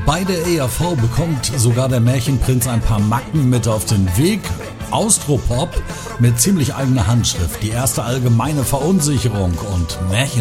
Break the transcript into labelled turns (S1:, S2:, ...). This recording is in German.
S1: Bei der ERV bekommt sogar der Märchenprinz ein paar Macken mit auf den Weg. Austropop mit ziemlich eigener Handschrift, die erste allgemeine Verunsicherung und Märchen